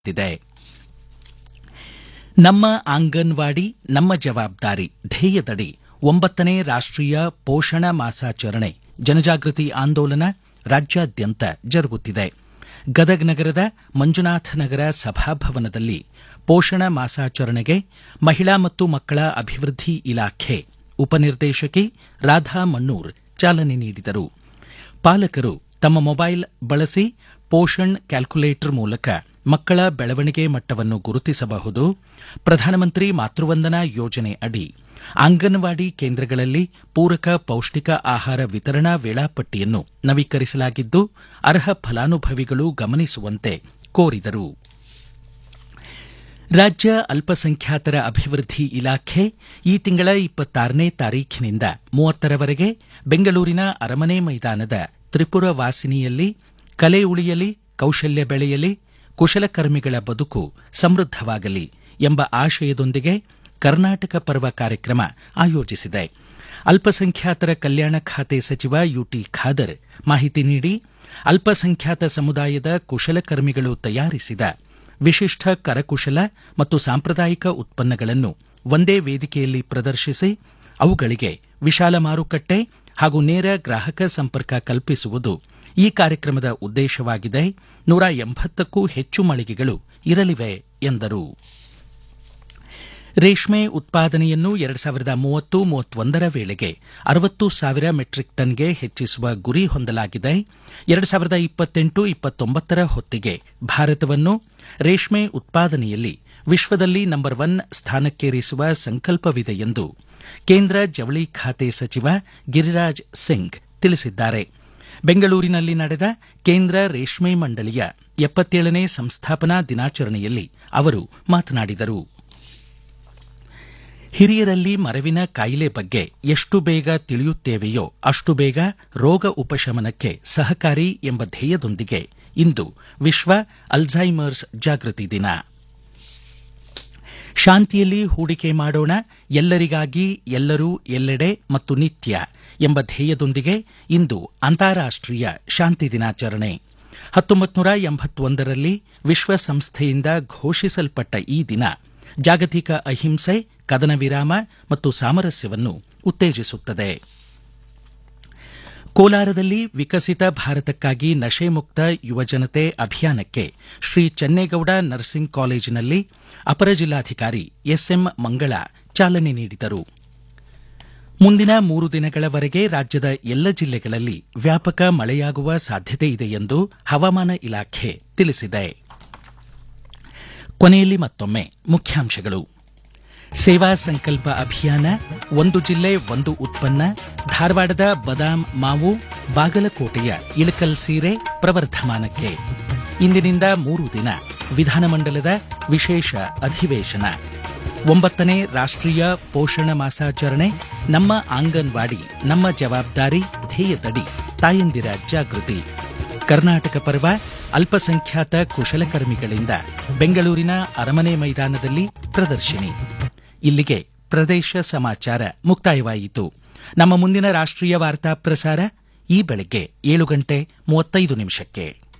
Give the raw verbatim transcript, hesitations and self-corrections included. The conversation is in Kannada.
ಇದೆ. ನಮ್ಮ ಅಂಗನವಾಡಿ ನಮ್ಮ ಜವಾಬ್ದಾರಿ ಧ್ಯೇಯದಡಿ ಒಂಬತ್ತನೇ ರಾಷ್ಟೀಯ ಪೋಷಣ ಮಾಸಾಚರಣೆ ಜನಜಾಗೃತಿ ಆಂದೋಲನ ರಾಜ್ಯಾದ್ಯಂತ ಜರುಗುತ್ತಿದೆ. ಗದಗ ನಗರದ ಮಂಜುನಾಥ ನಗರ ಸಭಾಭವನದಲ್ಲಿ ಪೋಷಣ ಮಾಸಾಚರಣೆಗೆ ಮಹಿಳಾ ಮತ್ತು ಮಕ್ಕಳ ಅಭಿವೃದ್ಧಿ ಇಲಾಖೆ ಉಪನಿರ್ದೇಶಕಿ ರಾಧಾ ಮಣ್ಣೂರ್ ಚಾಲನೆ ನೀಡಿದರು. ಪಾಲಕರು ತಮ್ಮ ಮೊಬೈಲ್ ಬಳಸಿ ಪೋಷಣ್ ಕ್ಯಾಲ್ಕುಲೇಟರ್ ಮೂಲಕ ಮಕ್ಕಳ ಬೆಳವಣಿಗೆ ಮಟ್ಟವನ್ನು ಗುರುತಿಸಬಹುದು. ಪ್ರಧಾನಮಂತ್ರಿ ಮಾತೃವಂದನಾ ಯೋಜನೆ ಅಡಿ ಅಂಗನವಾಡಿ ಕೇಂದ್ರಗಳಲ್ಲಿ ಪೂರಕ ಪೌಷ್ಟಿಕ ಆಹಾರ ವಿತರಣಾ ವೇಳಾಪಟ್ಟಿಯನ್ನು ನವೀಕರಿಸಲಾಗಿದ್ದು ಅರ್ಹ ಫಲಾನುಭವಿಗಳು ಗಮನಿಸುವಂತೆ ಕೋರಿದರು. ರಾಜ್ಯ ಅಲ್ಪಸಂಖ್ಯಾತರ ಅಭಿವೃದ್ಧಿ ಇಲಾಖೆ ಈ ತಿಂಗಳ ಇಪ್ಪತ್ತಾರನೇ ತಾರೀಖಿನಿಂದ ಮೂವತ್ತರವರೆಗೆ ಬೆಂಗಳೂರಿನ ಅರಮನೆ ಮೈದಾನದ ತ್ರಿಪುರ ವಾಸಿನಿಯಲ್ಲಿ ಕಲೆ ಉಳಿಯಲಿ, ಕೌಶಲ್ಯ ಬೆಳೆಯಲಿ, ಕುಶಲಕರ್ಮಿಗಳ ಬದುಕು ಸಮೃದ್ಧವಾಗಲಿ ಎಂಬ ಆಶಯದೊಂದಿಗೆ ಕರ್ನಾಟಕ ಪರ್ವ ಕಾರ್ಯಕ್ರಮ ಆಯೋಜಿಸಿದೆ. ಅಲ್ಪಸಂಖ್ಯಾತರ ಕಲ್ಯಾಣ ಖಾತೆ ಸಚಿವ ಯುಟಿ ಖಾದರ್ ಮಾಹಿತಿ ನೀಡಿ, ಅಲ್ಪಸಂಖ್ಯಾತ ಸಮುದಾಯದ ಕುಶಲಕರ್ಮಿಗಳು ತಯಾರಿಸಿದ ವಿಶಿಷ್ಟ ಕರಕುಶಲ ಮತ್ತು ಸಾಂಪ್ರದಾಯಿಕ ಉತ್ಪನ್ನಗಳನ್ನು ಒಂದೇ ವೇದಿಕೆಯಲ್ಲಿ ಪ್ರದರ್ಶಿಸಿ ಅವುಗಳಿಗೆ ವಿಶಾಲ ಮಾರುಕಟ್ಟೆ ಹಾಗೂ ನೇರ ಗ್ರಾಹಕ ಸಂಪರ್ಕ ಕಲ್ಪಿಸುವುದು ಈ ಕಾರ್ಯಕ್ರಮದ ಉದ್ದೇಶವಾಗಿದೆ. ನೂರ ಎಂಬತ್ತಕ್ಕೂ ಹೆಚ್ಚು ಮಳಿಗೆಗಳು ಇರಲಿವೆ ಎಂದರು. ರೇಷ್ಮೆ ಉತ್ಪಾದನೆಯನ್ನು ಎರಡು ಸಾವಿರದ ಮೂವತ್ತು ಮೂವತ್ತೊಂದರ ವೇಳೆಗೆ ಅರವತ್ತು ಸಾವಿರ ಮೆಟ್ರಿಕ್ ಟನ್ಗೆ ಹೆಚ್ಚಿಸುವ ಗುರಿ ಹೊಂದಲಾಗಿದೆ. ಎರಡು ಸಾವಿರದ ಇಪ್ಪತ್ತೆಂಟು ಇಪ್ಪತ್ತೊಂಬತ್ತರ ಹೊತ್ತಿಗೆ ಭಾರತವನ್ನು ರೇಷ್ಮೆ ಉತ್ಪಾದನೆಯಲ್ಲಿ ವಿಶ್ವದಲ್ಲಿ ನಂಬರ್ ಒನ್ ಸ್ಥಾನಕ್ಕೇರಿಸುವ ಸಂಕಲ್ಪವಿದೆ ಎಂದು ಕೇಂದ್ರ ಜವಳಿ ಖಾತೆ ಸಚಿವ ಗಿರಿರಾಜ್ ಸಿಂಗ್ ತಿಳಿಸಿದ್ದಾರೆ. ಬೆಂಗಳೂರಿನಲ್ಲಿ ನಡೆದ ಕೇಂದ್ರ ರೇಷ್ಮೆ ಮಂಡಳಿಯ ಎಪ್ಪತ್ತೇಳನೇ ಸಂಸ್ಥಾಪನಾ ದಿನಾಚರಣೆಯಲ್ಲಿ ಅವರು ಮಾತನಾಡಿದರು. ಹಿರಿಯರಲ್ಲಿ ಮರೆವಿನ ಕಾಯಿಲೆ ಬಗ್ಗೆ ಎಷ್ಟು ಬೇಗ ತಿಳಿಯುತ್ತೇವೆಯೋ ಅಷ್ಟು ಬೇಗ ರೋಗ ಉಪಶಮನಕ್ಕೆ ಸಹಕಾರಿ ಎಂಬ ಧ್ಯೇಯದೊಂದಿಗೆ ಇಂದು ವಿಶ್ವ ಅಲ್ಝೈಮರ್ಸ್ ಜಾಗೃತಿ ದಿನ. ಶಾಂತಿಯಲ್ಲಿ ಹೂಡಿಕೆ ಮಾಡೋಣ, ಎಲ್ಲರಿಗಾಗಿ ಎಲ್ಲರೂ ಎಲ್ಲೆಡೆ ಮತ್ತು ನಿತ್ಯ ಎಂಬ ಧ್ಯೇಯದೊಂದಿಗೆ ಇಂದು ಅಂತಾರಾಷ್ಟೀಯ ಶಾಂತಿ ದಿನಾಚರಣೆ. ಹತ್ತೊಂಬತ್ತು ನೂರ ಎಂಬತ್ತೊಂದರಲ್ಲಿ ವಿಶ್ವಸಂಸ್ಥೆಯಿಂದ ಘೋಷಿಸಲ್ಪಟ್ಟ ಈ ದಿನ ಜಾಗತಿಕ ಅಹಿಂಸೆ, ಕದನ ವಿರಾಮ ಮತ್ತು ಸಾಮರಸ್ಯವನ್ನು ಉತ್ತೇಜಿಸುತ್ತದೆ. ಕೋಲಾರದಲ್ಲಿ ವಿಕಸಿತ ಭಾರತಕ್ಕಾಗಿ ನಶೆ ಮುಕ್ತ ಯುವಜನತೆ ಅಭಿಯಾನಕ್ಕೆ ಶ್ರೀ ಚೆನ್ನೇಗೌಡ ನರ್ಸಿಂಗ್ ಕಾಲೇಜಿನಲ್ಲಿ ಅಪರ ಜಿಲ್ಲಾಧಿಕಾರಿ ಎಸ್ಎಂ ಮಂಗಳ ಚಾಲನೆ ನೀಡಿದರು. ಮುಂದಿನ ಮೂರು ದಿನಗಳವರೆಗೆ ರಾಜ್ಯದ ಎಲ್ಲ ಜಿಲ್ಲೆಗಳಲ್ಲಿ ವ್ಯಾಪಕ ಮಳೆಯಾಗುವ ಸಾಧ್ಯತೆ ಇದೆ ಎಂದು ಹವಾಮಾನ ಇಲಾಖೆ ತಿಳಿಸಿದೆ. ಕೊನೆಯಲ್ಲಿ ಮತ್ತೊಮ್ಮೆ ಮುಖ್ಯಾಂಶಗಳು. ಸೇವಾ ಸಂಕಲ್ಪ ಅಭಿಯಾನ, ಒಂದು ಜಿಲ್ಲೆ ಒಂದು ಉತ್ಪನ್ನ, ಧಾರವಾಡದ ಬದಾಮ್ ಮಾವು, ಬಾಗಲಕೋಟೆಯ ಇಳಕಲ್ ಸೀರೆ ಪ್ರವರ್ಧಮಾನಕ್ಕೆ. ಇಂದಿನಿಂದ ಮೂರು ದಿನ ವಿಧಾನಮಂಡಲದ ವಿಶೇಷ ಅಧಿವೇಶನ. ಒಂಬತ್ತನೇ ರಾಷ್ಟೀಯ ಪೋಷಣ ಮಾಸಾಚರಣೆ ನಮ್ಮ ಅಂಗನವಾಡಿ ನಮ್ಮ ಜವಾಬ್ದಾರಿ ಧ್ಯೇಯದಡಿ ತಾಯಂದಿರ ಜಾಗೃತಿ. ಕರ್ನಾಟಕ ಪರ್ವ ಅಲ್ಪಸಂಖ್ಯಾತ ಕುಶಲಕರ್ಮಿಗಳಿಂದ ಬೆಂಗಳೂರಿನ ಅರಮನೆ ಮೈದಾನದಲ್ಲಿ ಪ್ರದರ್ಶಿನಿ. ಇಲ್ಲಿಗೆ ಪ್ರದೇಶ ಸಮಾಚಾರ ಮುಕ್ತಾಯವಾಯಿತು. ನಮ್ಮ ಮುಂದಿನ ರಾಷ್ಟೀಯ ವಾರ್ತಾ ಪ್ರಸಾರ ಈ ಬೆಳಗ್ಗೆ ಏಳು ಗಂಟೆ ಮೂವತ್ತೈದು ನಿಮಿಷಕ್ಕೆ.